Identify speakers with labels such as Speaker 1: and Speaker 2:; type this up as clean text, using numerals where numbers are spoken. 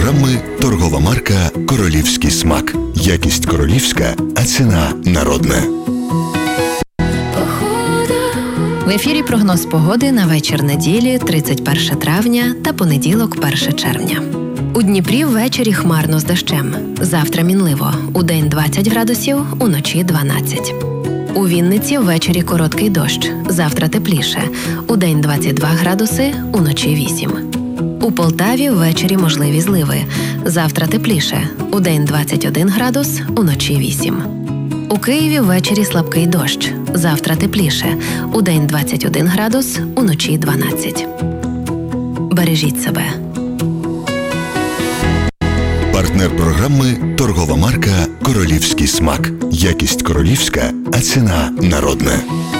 Speaker 1: програми торгова марка «Королівський смак». Якість королівська, а ціна народна.
Speaker 2: В ефірі прогноз погоди на вечір неділі 31 травня та понеділок 1 червня. У Дніпрі ввечері хмарно з дощем. Завтра мінливо. Удень 20 градусів, уночі 12. У Вінниці ввечері короткий дощ. Завтра тепліше. Удень 22 градуси, уночі 8. У Полтаві ввечері можливі зливи. Завтра тепліше. Удень 21 градус, уночі 8. У Києві ввечері слабкий дощ. Завтра тепліше. Удень 21 градус, уночі 12. Бережіть себе.
Speaker 1: Партнер програми торгова марка «Королівський смак». Якість королівська, а ціна народна.